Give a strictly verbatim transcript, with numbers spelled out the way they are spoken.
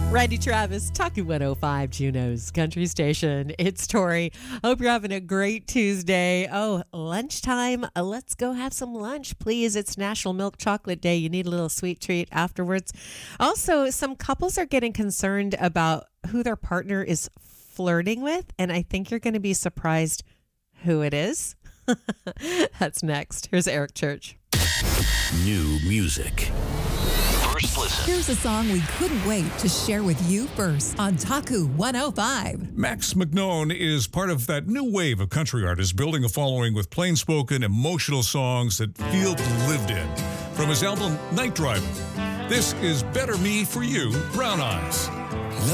Randy Travis, Taku one oh five, Juneau's country station. It's Tori. Hope you're having a great Tuesday. Oh, lunchtime. Uh, let's go have some lunch, please. It's National Milk Chocolate Day. You need a little sweet treat afterwards. Also, some couples are getting concerned about who their partner is flirting with, and I think you're going to be surprised who it is. That's next. Here's Eric Church. New music. First listen. Here's a song we couldn't wait to share with you first on Taku one oh five. Max McKnone is part of that new wave of country artists building a following with plain-spoken, emotional songs that feel lived in. From his album Night Driving, this is Better Me for You, Brown Eyes.